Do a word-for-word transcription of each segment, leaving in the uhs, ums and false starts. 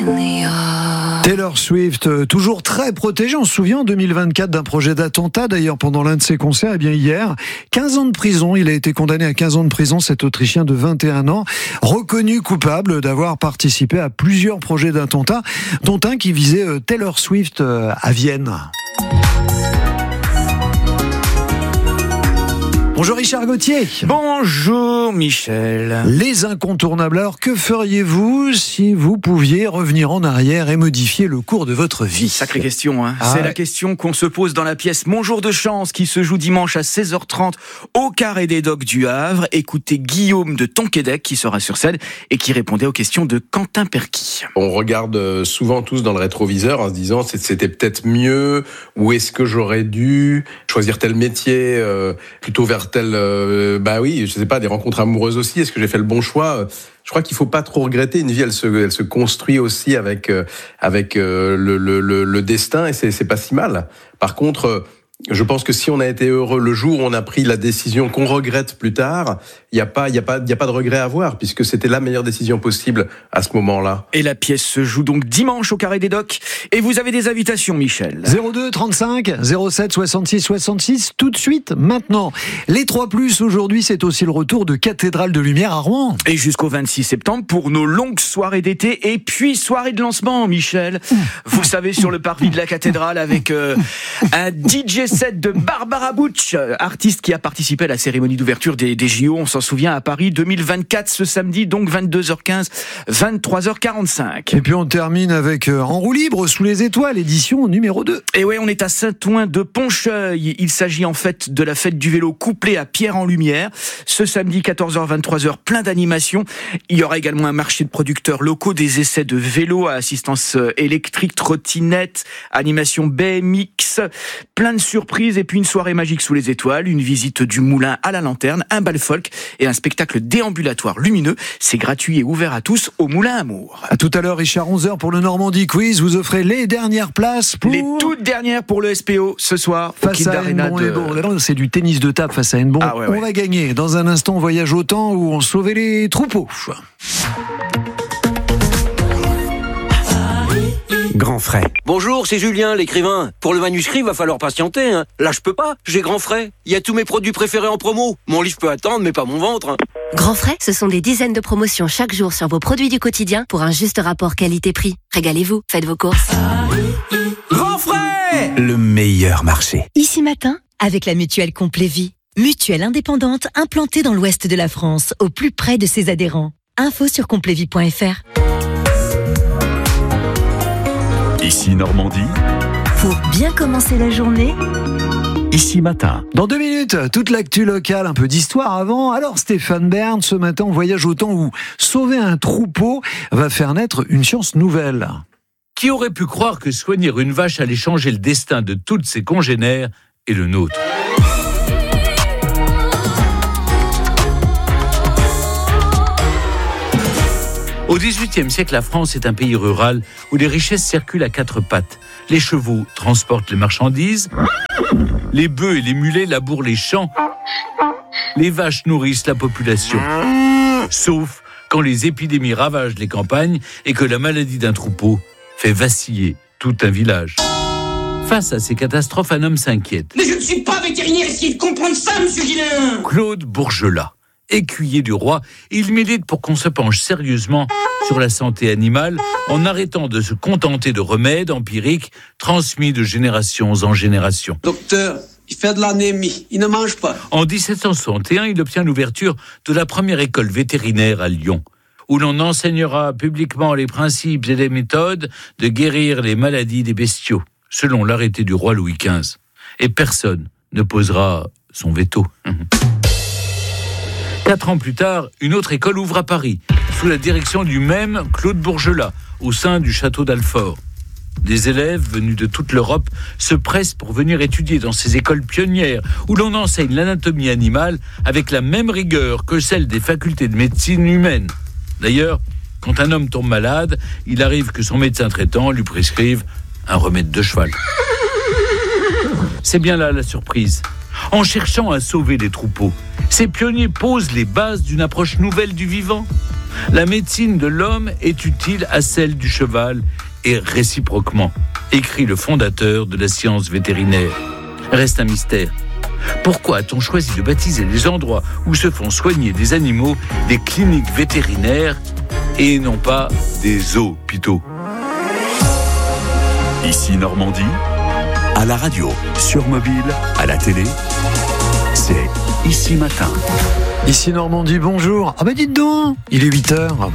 Taylor Swift, euh, toujours très protégé. On se souvient en deux mille vingt-quatre d'un projet d'attentat, d'ailleurs pendant l'un de ses concerts. Eh bien hier, quinze ans de prison. Il a été condamné à quinze ans de prison, cet Autrichien de vingt et un ans, reconnu coupable d'avoir participé à plusieurs projets d'attentat, dont un qui visait euh, Taylor Swift euh, à Vienne. Bonjour Richard Gauthier. Bonjour Michel. Les incontournables. Alors que feriez-vous si vous pouviez revenir en arrière et modifier le cours de votre vie ? Sacrée question, hein. Ah C'est ouais. la question qu'on se pose dans la pièce Mon jour de chance qui se joue dimanche à seize heures trente au Carré des Docks du Havre. Écoutez Guillaume de Tonquédec qui sera sur scène et qui répondait aux questions de Quentin Perquis. On regarde souvent tous dans le rétroviseur en se disant c'était peut-être mieux, ou est-ce que j'aurais dû choisir tel métier euh, plutôt vers tel euh, bah oui, je sais pas, des rencontres amoureuses aussi, est-ce que j'ai fait le bon choix ? Je crois qu'il faut pas trop regretter. Une vie, elle se, elle se construit aussi avec euh, avec euh, le, le, le, le destin, et c'est, c'est pas si mal. Par contre, euh, je pense que si on a été heureux le jour où on a pris la décision qu'on regrette plus tard, il y a pas, il y a pas, il y a pas de regret à avoir, puisque c'était la meilleure décision possible à ce moment-là. Et la pièce se joue donc dimanche au Carré des Docks. Et vous avez des invitations, Michel. zéro deux trente-cinq zéro sept soixante-six soixante-six, tout de suite, maintenant. Les trois plus, aujourd'hui, c'est aussi le retour de Cathédrale de Lumière à Rouen. Et jusqu'au vingt-six septembre pour nos longues soirées d'été et puis soirée de lancement, Michel. Vous savez, sur le parvis de la cathédrale avec euh, un D J set de Barbara Butch, artiste qui a participé à la cérémonie d'ouverture des, des J O, on s'en souvient, à Paris deux mille vingt-quatre, ce samedi, donc vingt-deux heures quinze, vingt-trois heures quarante-cinq. Et puis on termine avec euh, En roue libre sous les étoiles, édition numéro deux. Et ouais, on est à Saint-Ouen de Poncheuil. Il s'agit en fait de la fête du vélo couplée à Pierre en Lumière. Ce samedi, quatorze heures vingt-trois heures, plein d'animations. Il y aura également un marché de producteurs locaux, des essais de vélo à assistance électrique, trottinette, animation B M X, plein de surprises et puis une soirée magique sous les étoiles, une visite du moulin à la lanterne, un bal folk et un spectacle déambulatoire lumineux. C'est gratuit et ouvert à tous au Moulin Amour. À tout à l'heure, Richard, onze heures pour le Normandie Quiz. Vous offrez les dernières places pour... Les toutes dernières pour le S P O ce soir au Face Kid à Arena Hennebon. de... Et bon, là, c'est du tennis de table face à Hennebon. Ah ouais, ouais. On va gagner. Dans un instant, on voyage au temps où on sauvait les troupeaux. Grand frais. Bonjour, c'est Julien, l'écrivain. Pour le manuscrit, va falloir patienter. Hein. Là, je peux pas. J'ai Grand frais. Il y a tous mes produits préférés en promo. Mon livre peut attendre, mais pas mon ventre. Hein. Grand frais, ce sont des dizaines de promotions chaque jour sur vos produits du quotidien pour un juste rapport qualité-prix. Régalez-vous, faites vos courses. Grand frais. Le meilleur marché. Ici Matin, avec la mutuelle Complet Vie. Mutuelle indépendante implantée dans l'ouest de la France, au plus près de ses adhérents. Info sur complet vie point f r. Ici Normandie, Pour bien commencer la journée, Ici Matin. Dans deux minutes, toute l'actu locale, un peu d'histoire avant. Alors Stéphane Bern, ce matin, on voyage au temps où sauver un troupeau va faire naître une science nouvelle. Qui aurait pu croire que soigner une vache allait changer le destin de toutes ses congénères et le nôtre ? Au dix-huitième siècle, la France est un pays rural où les richesses circulent à quatre pattes. Les chevaux transportent les marchandises, les bœufs et les mulets labourent les champs, les vaches nourrissent la population. Sauf quand les épidémies ravagent les campagnes et que la maladie d'un troupeau fait vaciller tout un village. Face à ces catastrophes, un homme s'inquiète. Mais je ne suis pas vétérinaire, essayez de comprendre ça, monsieur Guillain. Claude Bourgelat, écuyer du roi, il milite pour qu'on se penche sérieusement sur la santé animale en arrêtant de se contenter de remèdes empiriques transmis de génération en génération. Docteur, il fait de l'anémie, il ne mange pas. En dix-sept cent soixante et un, il obtient l'ouverture de la première école vétérinaire à Lyon, où l'on enseignera publiquement les principes et les méthodes de guérir les maladies des bestiaux, selon l'arrêté du roi Louis quinze. Et personne ne posera son veto. Quatre ans plus tard, une autre école ouvre à Paris, sous la direction du même Claude Bourgelat, au sein du château d'Alfort. Des élèves venus de toute l'Europe se pressent pour venir étudier dans ces écoles pionnières, où l'on enseigne l'anatomie animale avec la même rigueur que celle des facultés de médecine humaine. D'ailleurs, quand un homme tombe malade, il arrive que son médecin traitant lui prescrive un remède de cheval. C'est bien là la surprise. En cherchant à sauver les troupeaux, ces pionniers posent les bases d'une approche nouvelle du vivant. La médecine de l'homme est utile à celle du cheval et réciproquement, écrit le fondateur de la science vétérinaire. Reste un mystère. Pourquoi a-t-on choisi de baptiser les endroits où se font soigner des animaux des cliniques vétérinaires et non pas des hôpitaux ? Ici Normandie, à la radio, sur mobile, à la télé, c'est Ici Matin. Ici Normandie, bonjour. Ah bah dites donc, il est huit heures.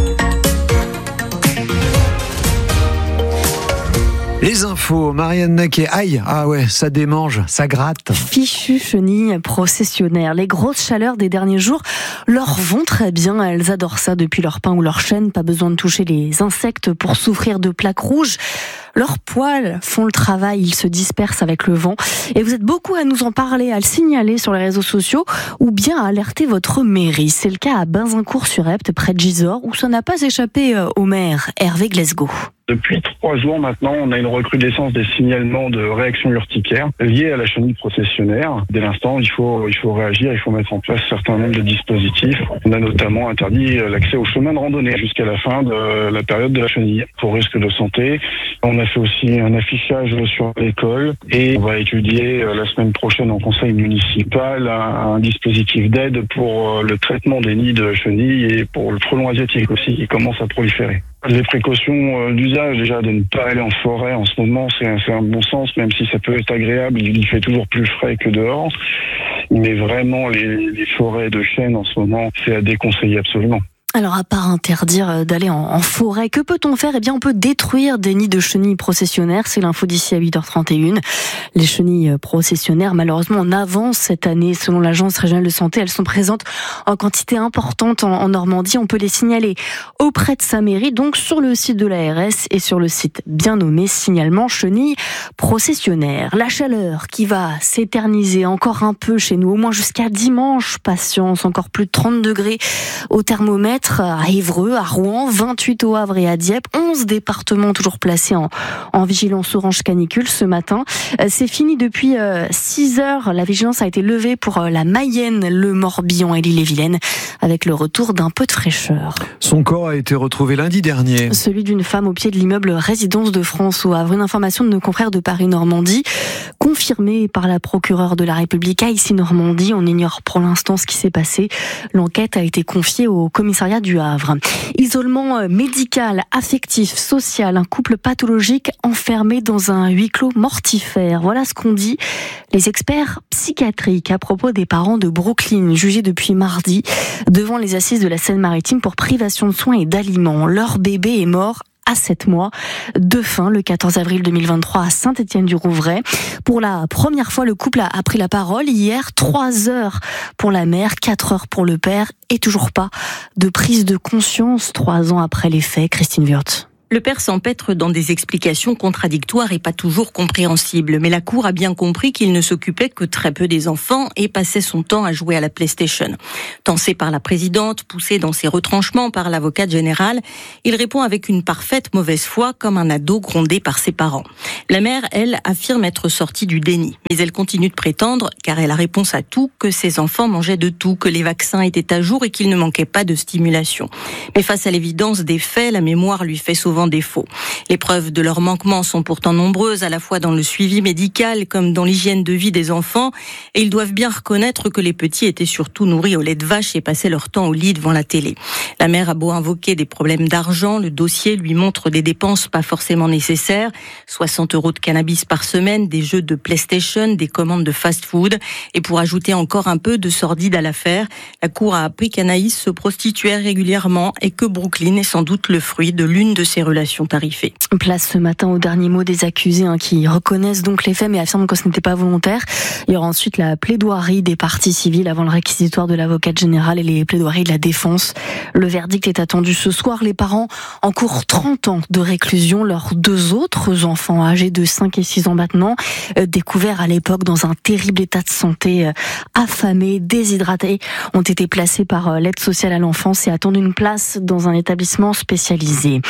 Les infos, Marianne Naquet. Aïe, ah ouais, ça démange, ça gratte. Fichu chenille processionnaire. Les grosses chaleurs des derniers jours leur vont très bien. Elles adorent ça depuis leur pain ou leur chêne. Pas besoin de toucher les insectes pour souffrir de plaques rouges. Leurs poils font le travail, ils se dispersent avec le vent. Et vous êtes beaucoup à nous en parler, à le signaler sur les réseaux sociaux ou bien à alerter votre mairie. C'est le cas à Bazincourt-sur-Epte, près de Gisors, où ça n'a pas échappé au maire Hervé Glesgo. Depuis trois jours maintenant, on a une recrudescence des signalements de réactions urticaires liées à la chenille processionnaire. Dès l'instant, il faut, il faut réagir, il faut mettre en place un certain nombre de dispositifs. On a notamment interdit l'accès aux chemins de randonnée jusqu'à la fin de la période de la chenille pour risque de santé. On a fait aussi un affichage sur l'école et on va étudier la semaine prochaine en conseil municipal un, un dispositif d'aide pour le traitement des nids de chenilles et pour le frelon asiatique aussi qui commence à proliférer. Les précautions d'usage, déjà, de ne pas aller en forêt en ce moment, c'est un, c'est un bon sens, même si ça peut être agréable, il fait toujours plus frais que dehors. Mais vraiment, les, les forêts de chênes en ce moment, c'est à déconseiller absolument. Alors, à part interdire d'aller en, en forêt, que peut-on faire ? Eh bien, on peut détruire des nids de chenilles processionnaires. C'est l'info d'ici à huit heures trente et une. Les chenilles processionnaires, malheureusement, en avance cette année. Selon l'Agence régionale de santé, elles sont présentes en quantité importante en, en Normandie. On peut les signaler auprès de sa mairie, donc sur le site de l'A R S et sur le site bien nommé signalement chenilles processionnaires. La chaleur qui va s'éterniser encore un peu chez nous, au moins jusqu'à dimanche. Patience, encore plus de trente degrés au thermomètre. À Évreux, à Rouen, vingt-huit au Havre et à Dieppe, onze départements toujours placés en, en vigilance orange canicule ce matin. C'est fini depuis six heures. La vigilance a été levée pour la Mayenne, le Morbihan et l'Ille-et-Vilaine, avec le retour d'un peu de fraîcheur. Son corps a été retrouvé lundi dernier. Celui d'une femme au pied de l'immeuble Résidence de France au Havre. Une information de nos confrères de Paris Normandie, confirmée par la procureure de la République à Ici Normandie. On ignore pour l'instant ce qui s'est passé. L'enquête a été confiée au commissariat du Havre. Isolement médical, affectif, social, un couple pathologique enfermé dans un huis clos mortifère. Voilà ce qu'ont dit les experts psychiatriques à propos des parents de Brooklyn, jugés depuis mardi devant les assises de la Seine-Maritime pour privation de soins et d'aliments. Leur bébé est mort à sept mois de faim le quatorze avril deux mille vingt-trois à Saint-Étienne-du-Rouvray. Pour la première fois, le couple a pris la parole hier. Trois heures pour la mère, quatre heures pour le père et toujours pas de prise de conscience trois ans après les faits. Christine Wurth. Le père s'empêtre dans des explications contradictoires et pas toujours compréhensibles. Mais la Cour a bien compris qu'il ne s'occupait que très peu des enfants et passait son temps à jouer à la PlayStation. Tensé par la présidente, poussé dans ses retranchements par l'avocate générale, il répond avec une parfaite mauvaise foi comme un ado grondé par ses parents. La mère, elle, affirme être sortie du déni. Mais elle continue de prétendre, car elle a réponse à tout, que ses enfants mangeaient de tout, que les vaccins étaient à jour et qu'il ne manquait pas de stimulation. Mais face à l'évidence des faits, la mémoire lui fait souvent défaut. Les preuves de leur manquement sont pourtant nombreuses, à la fois dans le suivi médical comme dans l'hygiène de vie des enfants, et ils doivent bien reconnaître que les petits étaient surtout nourris au lait de vache et passaient leur temps au lit devant la télé. La mère a beau invoquer des problèmes d'argent, le dossier lui montre des dépenses pas forcément nécessaires, soixante euros de cannabis par semaine, des jeux de PlayStation, des commandes de fast-food, et pour ajouter encore un peu de sordide à l'affaire, la Cour a appris qu'Anaïs se prostituait régulièrement et que Brooklyn est sans doute le fruit de l'une de ses relations tarifées. Place ce matin au dernier mot des accusés hein, qui reconnaissent donc les faits mais affirment que ce n'était pas volontaire. Il y aura ensuite la plaidoirie des parties civiles avant le réquisitoire de l'avocate générale et les plaidoiries de la défense. Le verdict est attendu ce soir. Les parents encourent trente ans de réclusion. Leurs deux autres enfants âgés de cinq et six ans maintenant, euh, découverts à l'époque dans un terrible état de santé, euh, affamés, déshydratés, ont été placés par euh, l'aide sociale à l'enfance et attendent une place dans un établissement spécialisé. À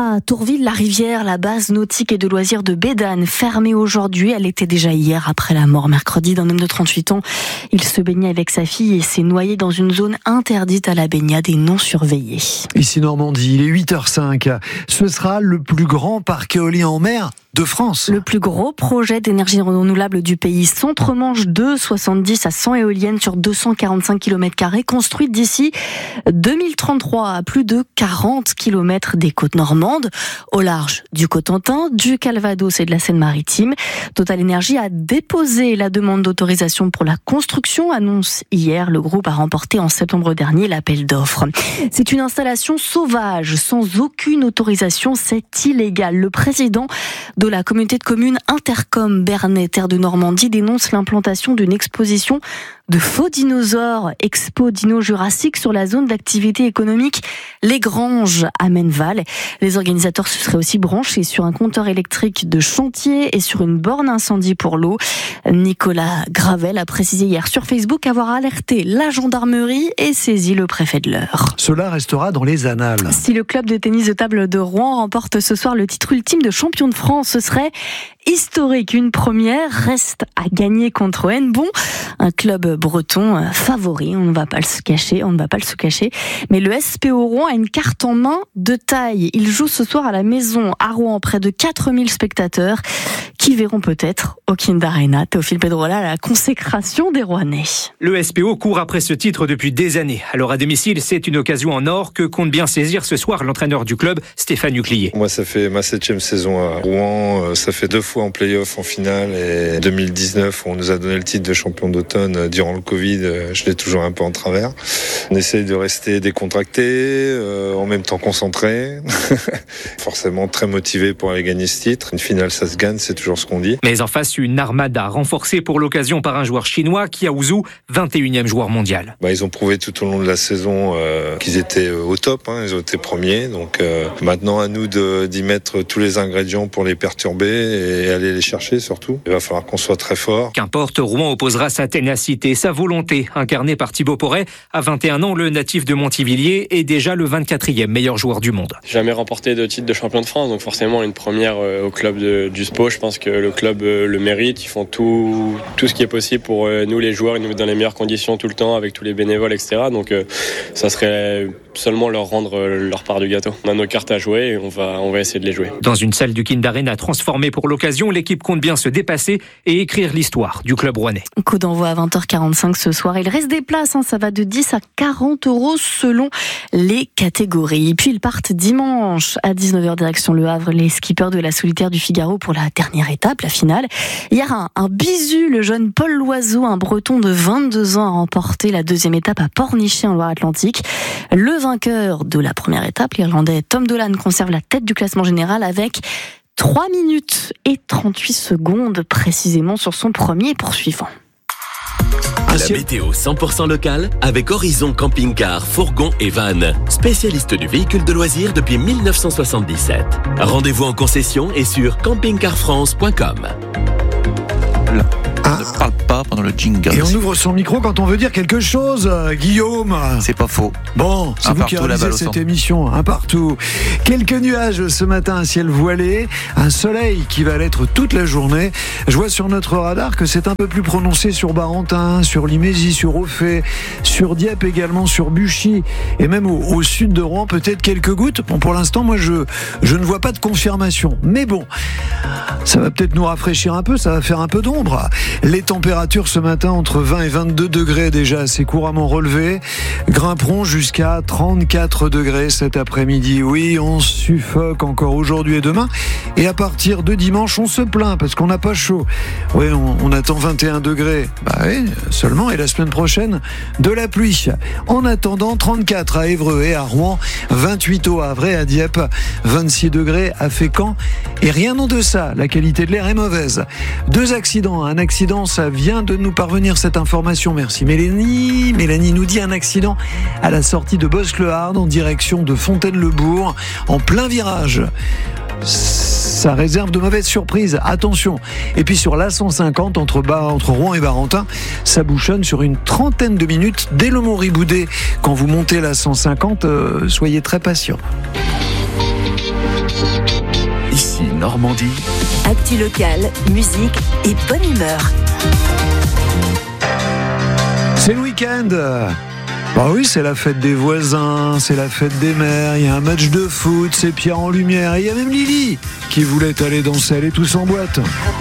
À Tourville, la rivière, la base nautique et de loisirs de Bédane, fermée aujourd'hui. Elle était déjà hier après la mort mercredi d'un homme de trente-huit ans. Il se baignait avec sa fille et s'est noyé dans une zone interdite à la baignade et non surveillée. Ici Normandie, il est huit heures cinq. Ce sera le plus grand parc éolien en mer de France. Le plus gros projet d'énergie renouvelable du pays, Centre-Manche deux, soixante-dix à cent éoliennes sur deux cent quarante-cinq kilomètres carrés, construites d'ici deux mille trente-trois à plus de quarante kilomètres des côtes normandes, au large du Cotentin, du Calvados et de la Seine-Maritime. Total Énergie a déposé la demande d'autorisation pour la construction, annonce hier. Le groupe a remporté en septembre dernier l'appel d'offres. C'est une installation sauvage, sans aucune autorisation, c'est illégal. Le président de la communauté de communes Intercom Bernay, terre de Normandie, dénonce l'implantation d'une exposition de faux dinosaures, Expo Dino Jurassique, sur la zone d'activité économique Les Granges à Menneval. Les organisateurs se seraient aussi branchés sur un compteur électrique de chantier et sur une borne incendie pour l'eau. Nicolas Gravel a précisé hier sur Facebook avoir alerté la gendarmerie et saisi le préfet de l'Eure. Cela restera dans les annales. Si le club de tennis de table de Rouen remporte ce soir le titre ultime de champion de France, ce serait historique. Une première reste à gagner contre Hennebont, un club breton favori, on ne va pas le se cacher, on ne va pas le se cacher. Mais le S P O Rouen a une carte en main de taille. Il joue ce soir à la maison à Rouen, près de quatre mille spectateurs qui verront peut-être au Kind Arena. Théophile Pedrola, la consécration des Rouennais. Le S P O court après ce titre depuis des années. Alors à domicile, c'est une occasion en or que compte bien saisir ce soir l'entraîneur du club, Stéphane Huclier. Moi, ça fait ma septième saison à Rouen. Ça fait deux fois en play-off en finale. Et deux mille dix-neuf, on nous a donné le titre de champion d'automne durant le Covid. Je l'ai toujours un peu en travers. On essaye de rester décontracté, euh, en même temps concentré. Forcément très motivé pour aller gagner ce titre. Une finale, ça se gagne, c'est toujours ce qu'on dit. Mais en face, une armada renforcée pour l'occasion par un joueur chinois, Kiao Zhu, vingt et unième joueur mondial. Bah, ils ont prouvé tout au long de la saison euh, qu'ils étaient au top, hein, ils ont été premiers. Donc euh, maintenant, à nous de, d'y mettre tous les ingrédients pour les perturber et aller les chercher surtout. Il va falloir qu'on soit très fort. Qu'importe, Rouen opposera sa ténacité, sa volonté, incarnée par Thibaut Porret. À vingt et un ans, le natif de Montivilliers est déjà le vingt-quatrième meilleur joueur du monde. Jamais remporté de titre de champion de France, donc forcément une première au club de, du S P O. Je pense que le club le mérite. Ils font tout, tout ce qui est possible pour nous, les joueurs. Ils nous mettent dans les meilleures conditions tout le temps avec tous les bénévoles, et cetera. Donc ça serait seulement leur rendre leur part du gâteau. On a nos cartes à jouer et on va, on va essayer de les jouer. Dans une salle du Kind Arena transformée pour l'occasion, l'équipe compte bien se dépasser et écrire l'histoire du club rouennais. Coup d'envoi à vingt heures quarante-cinq ce soir. Il reste des places, hein, ça va de dix à quarante euros selon les catégories. Et puis ils partent dimanche à dix-neuf heures direction Le Havre, les skippers de la Solitaire du Figaro pour la dernière étape, la finale. Hier, un, un bisu, le jeune Paul Loiseau, un breton de vingt-deux ans, a remporté la deuxième étape à Pornichet en Loire-Atlantique. Le vainqueur de la première étape, l'Irlandais Tom Dolan, conserve la tête du classement général avec trois minutes et trente-huit secondes précisément sur son premier poursuivant. La météo cent pour cent locale avec Horizon Camping-Car, Fourgon et Van. Spécialiste du véhicule de loisirs depuis mille neuf cent soixante-dix-sept. Rendez-vous en concession et sur camping car france point com. Ah. Ne parle pas pendant le jingle. Et on ouvre son micro quand on veut dire quelque chose, euh, Guillaume. C'est pas faux. Bon, c'est un vous qui réalisez cette émission, un partout. Quelques nuages ce matin, un ciel voilé, un soleil qui va l'être toute la journée. Je vois sur notre radar que c'est un peu plus prononcé sur Barentin, sur Limézy, sur Auffay, sur Dieppe également, sur Buchy et même au, au sud de Rouen, peut-être quelques gouttes. Bon, pour l'instant, moi, je, je ne vois pas de confirmation. Mais bon, ça va peut-être nous rafraîchir un peu, ça va faire un peu d'ombre. Les températures ce matin entre vingt et vingt-deux degrés déjà assez couramment relevées, grimperont jusqu'à trente-quatre degrés cet après-midi. Oui, on suffoque encore aujourd'hui et demain, et à partir de dimanche on se plaint parce qu'on n'a pas chaud. Oui, on, on attend vingt et un degrés, bah oui, seulement, et la semaine prochaine de la pluie. En attendant, trente-quatre à Évreux et à Rouen, vingt-huit au Havre et à Dieppe, vingt-six degrés à Fécamp, et rien en deçà. La qualité de l'air est mauvaise. Deux accidents, un accident ça vient de nous parvenir cette information, merci Mélanie. Mélanie nous dit un accident à la sortie de Bosc-le-Hard en direction de Fontaine-le-Bourg, en plein virage. Ça réserve de mauvaises surprises, attention. Et puis sur l'A cent cinquante entre, Bar- entre Rouen et Barentin, ça bouchonne sur une trentaine de minutes dès le Mont-Riboudet. Quand vous montez l'A cent cinquante, euh, soyez très patient. Normandie. Actu locale, musique et bonne humeur. C'est le week-end. Bah oui, c'est la fête des voisins, c'est la fête des mères, il y a un match de foot, c'est Pierre en lumière, et il y a même Lily qui voulait aller danser, elle est tous en boîte.